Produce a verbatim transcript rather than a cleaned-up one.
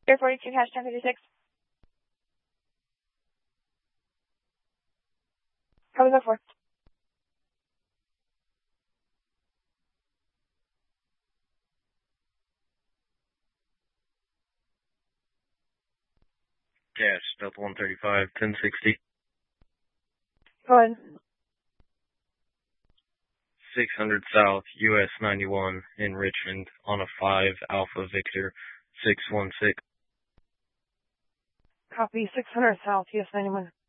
Air forty-two, hash ten fifty-six. How was that for? Cash, Delta one thirty-five, ten sixty. Go ahead. six hundred South, U S ninety-one in Richmond on a five Alpha Victor six one six. Copy, six hundred South, U S ninety-one.